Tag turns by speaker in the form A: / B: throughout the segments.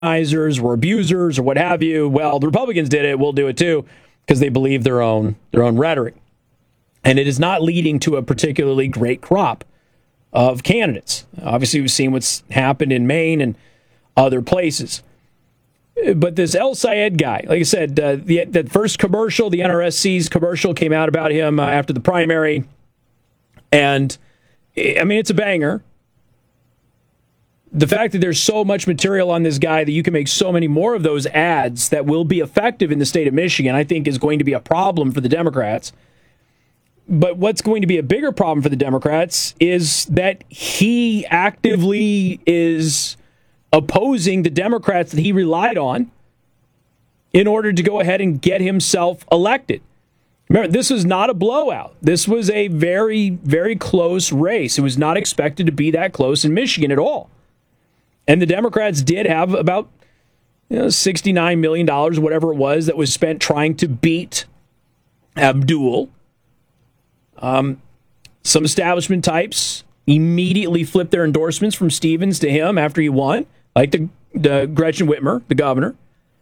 A: womanizers, we're abusers, or what have you. Well, the Republicans did it, we'll do it too, because they believe their own rhetoric. And it is not leading to a particularly great crop of candidates. Obviously, we've seen what's happened in Maine and other places. But this El Sayed guy, like I said, the first commercial, the NRSC's commercial came out about him after the primary. And, I mean, it's a banger. The fact that there's so much material on this guy that you can make so many more of those ads that will be effective in the state of Michigan, I think is going to be a problem for the Democrats. But what's going to be a bigger problem for the Democrats is that he actively is opposing the Democrats that he relied on in order to go ahead and get himself elected. Remember, this was not a blowout. This was a very, very close race. It was not expected to be that close in Michigan at all. And the Democrats did have about $69 million, whatever it was, that was spent trying to beat Abdul. Some establishment types immediately flipped their endorsements from Stevens to him after he won, like the Gretchen Whitmer, the governor.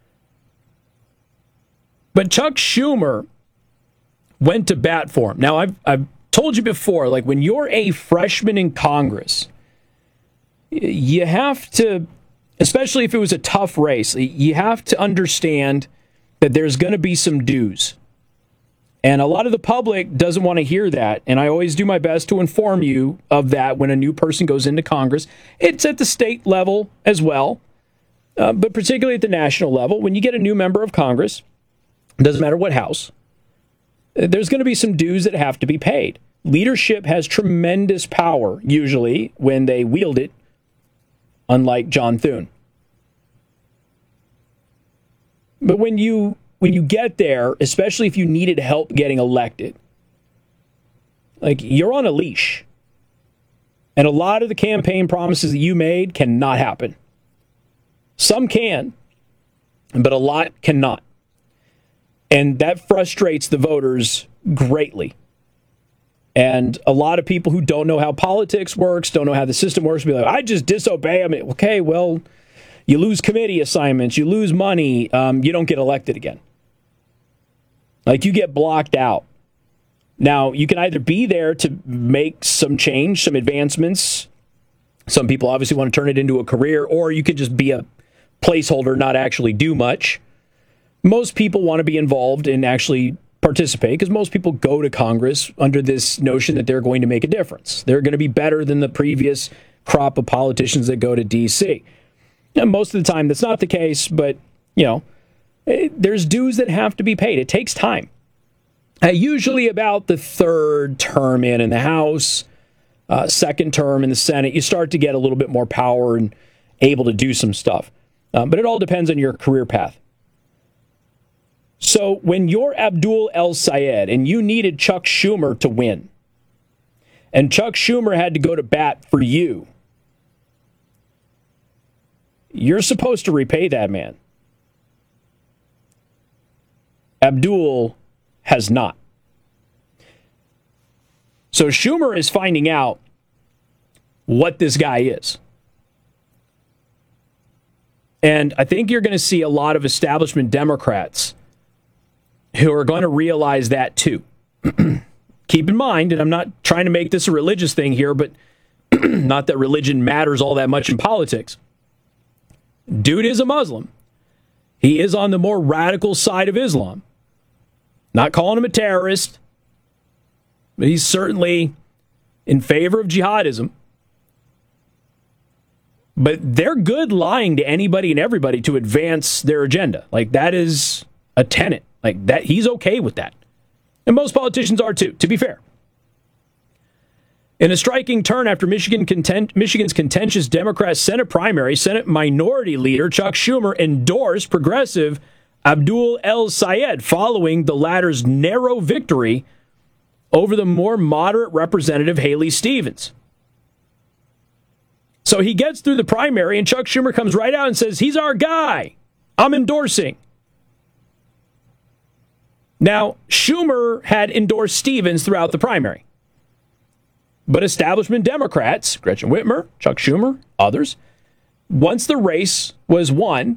A: But Chuck Schumer went to bat for him. Now, I've told you before, like when you're a freshman in Congress, you have to, especially if it was a tough race, you have to understand that there's going to be some dues. And a lot of the public doesn't want to hear that. And I always do my best to inform you of that when a new person goes into Congress. It's at the state level as well, but particularly at the national level. When you get a new member of Congress, it doesn't matter what house, there's going to be some dues that have to be paid. Leadership has tremendous power, usually, when they wield it, unlike John Thune. But when you get there, especially if you needed help getting elected, like you're on a leash. And a lot of the campaign promises that you made cannot happen. Some can, but a lot cannot. And that frustrates the voters greatly. And a lot of people who don't know how politics works, don't know how the system works, will be like, I just disobey them. Okay, well, you lose committee assignments, you lose money, you don't get elected again. Like, you get blocked out. Now, you can either be there to make some change, some advancements. Some people obviously want to turn it into a career, or you could just be a placeholder, not actually do much. Most people want to be involved and actually participate because most people go to Congress under this notion that they're going to make a difference. They're going to be better than the previous crop of politicians that go to D.C. Now, most of the time, that's not the case, but, there's dues that have to be paid. It takes time. Usually about the third term in the House, second term in the Senate, you start to get a little bit more power and able to do some stuff. But it all depends on your career path. So when you're Abdul El Sayed and you needed Chuck Schumer to win, and Chuck Schumer had to go to bat for you, you're supposed to repay that man. Abdul has not. So Schumer is finding out what this guy is. And I think you're going to see a lot of establishment Democrats who are going to realize that too. Keep in mind, and I'm not trying to make this a religious thing here, but not that religion matters all that much in politics. Dude is a Muslim. He is on the more radical side of Islam. Not calling him a terrorist, but he's certainly in favor of jihadism. But they're good lying to anybody and everybody to advance their agenda. Like, that is a tenet. Like, that, he's okay with that. And most politicians are too, to be fair. In a striking turn after Michigan's contentious Democrat Senate primary, Senate Minority Leader Chuck Schumer endorsed progressive Abdul El Sayed following the latter's narrow victory over the more moderate Representative Haley Stevens. So he gets through the primary, and Chuck Schumer comes right out and says, he's our guy. I'm endorsing. Now, Schumer had endorsed Stevens throughout the primary. But establishment Democrats, Gretchen Whitmer, Chuck Schumer, others, once the race was won,